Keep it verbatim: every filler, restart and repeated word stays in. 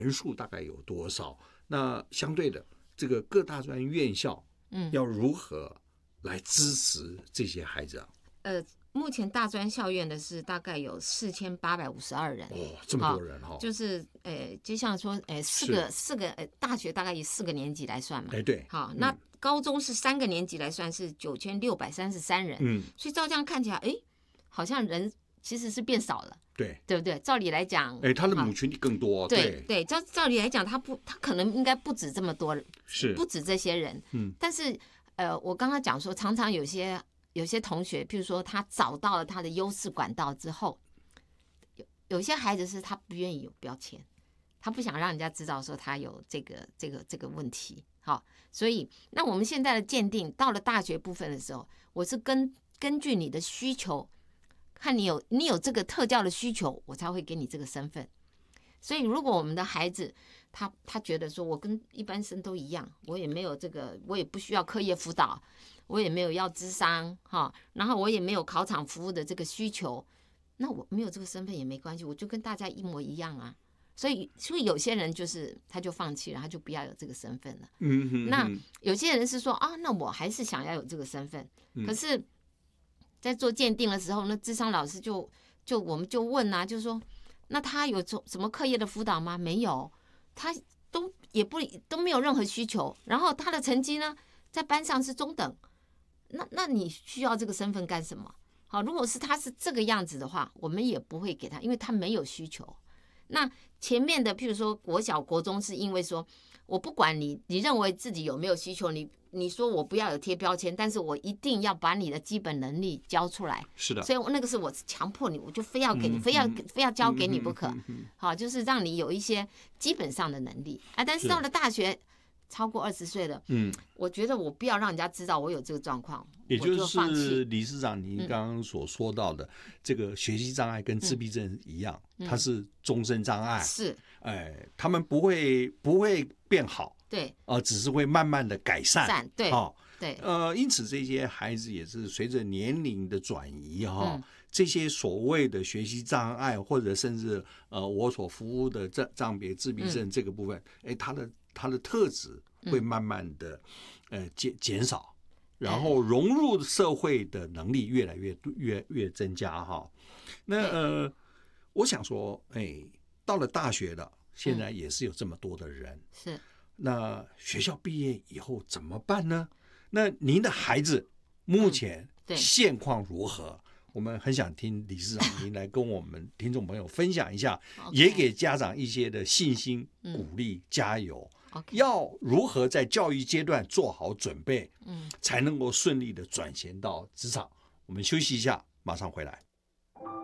人数大概有多少？那相对的，这个各大专院校，嗯，要如何来支持这些孩子啊？ 呃，目前大专校院的是大概有四千八百五十二人， 哦，这么多人哈、哦， 就是呃，就像说，呃，四个四个呃，大学大概以四个年级来算嘛， 哎对， 好，那高中是三个年级来算是九千六百三十三人，嗯，所以照这样看起来，哎，好像人其实是变少了。 对， 对不对？照理来讲， 哎，他的母群体更多。 对对，照照理来讲，他不，他可能应该不止这么多， 是不止这些人。嗯，但是呃，我刚刚讲说，常常有些有些同学，譬如说他找到了他的优势管道之后，有有些孩子是他不愿意有标签，他不想让人家知道说他有这个这个这个问题。好，所以那我们现在的鉴定到了大学部分的时候，我是根根据你的需求。看你有你有这个特教的需求，我才会给你这个身份。所以，如果我们的孩子他他觉得说我跟一般生都一样，我也没有这个，我也不需要课业辅导，我也没有要諮商哈，然后我也没有考场服务的这个需求，那我没有这个身份也没关系，我就跟大家一模一样啊。所以，所以有些人就是他就放弃了，他就不要有这个身份了。嗯哼哼。那有些人是说啊，那我还是想要有这个身份，可是。在做鉴定的时候，那諮商老师就就我们就问啊，就是说，那他有什么课业的辅导吗？没有，他都也不都没有任何需求。然后他的成绩呢，在班上是中等。那那你需要这个身份干什么？好，如果是他是这个样子的话，我们也不会给他，因为他没有需求。那前面的，譬如说国小、国中，是因为说我不管你，你认为自己有没有需求，你。你说我不要有贴标签，但是我一定要把你的基本能力交出来。 是的， 所以那个是我强迫你，我就非要给你，嗯、非要、嗯、非要交给你不可。嗯嗯嗯、好，就是让你有一些基本上的能力啊。但是到了大学，超过二十岁了，嗯，我觉得我不要让人家知道我有这个状况， 也就是理事长您刚刚所说到的，嗯、这个学习障碍跟自闭症一样，嗯、它是终身障碍， 是， 哎，他们不会不会变好。 对， 呃，只是会慢慢的改善， 对， 哦， 对， 呃，因此这些孩子也是随着年龄的转移，哈、哦嗯，这些所谓的学习障碍，或者甚至呃，我所服务的障障别自闭症这个部分，哎、嗯，他的他的特质会慢慢的、嗯、呃减减少，然后融入社会的能力越来越越越增加，哈。那呃，我想说，哎，到了大学了，现在也是有这么多的人， 嗯、是。 那学校毕业以后怎么办呢？那您的孩子目前现况如何？嗯、我们很想听理事长您来跟我们听众朋友分享一下，也给家长一些的信心、鼓励、嗯、加油。 Okay. 要如何在教育阶段做好准备，嗯，才能够顺利的转衔到职场？我们休息一下，马上回来。